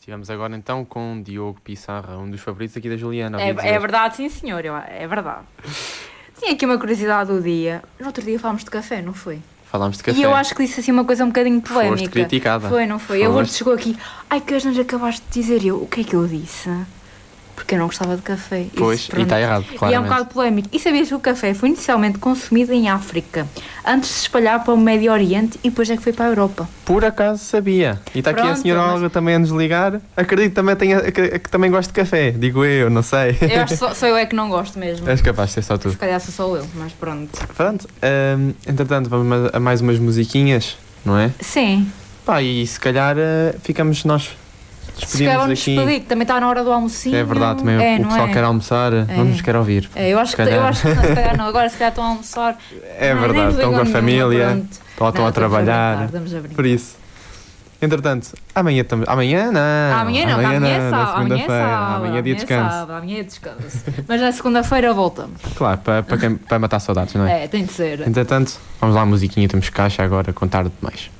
Estivemos agora então com Diogo Pissarra, um dos favoritos aqui da Juliana. É verdade, sim senhor, é verdade. Tinha aqui uma curiosidade do dia. No outro dia falámos de café, não foi? Falámos de café. E eu acho que disse assim uma coisa um bocadinho polémica. Foste criticada. Foi, não foi? Eu hoje chegou aqui, ai que asneira acabaste de dizer. Eu, o que é que eu disse? Porque eu não gostava de café. Pois, Isso, e está errado, claramente. E é um bocado polémico. E sabias que o café foi inicialmente consumido em África, antes de se espalhar para o Médio Oriente e depois é que foi para a Europa. Por acaso sabia. E está aqui a senhora Olga também a nos ligar. Acredito que também gosto de café. Digo eu, não sei. Eu acho que só eu é que não gosto mesmo. És capaz de ser só tu. Se calhar sou só eu, mas pronto. Pronto. Entretanto, vamos a mais umas musiquinhas, não é? Sim. Pá, e se calhar ficamos nós... Se calhar vamos despedir, que também está na hora do almocinho. É verdade, também o pessoal quer almoçar, não nos quer ouvir. Eu acho que se calhar não, agora se calhar estão a almoçar. É verdade, estão com a família, estão a trabalhar, por isso. Entretanto, amanhã estamos... Amanhã é segunda-feira, amanhã é dia de descanso. Amanhã é descanso. Mas na segunda-feira voltamos. Claro, para matar saudades, não é? É, tem de ser. Entretanto, vamos lá a musiquinha, temos caixa agora com tarde demais.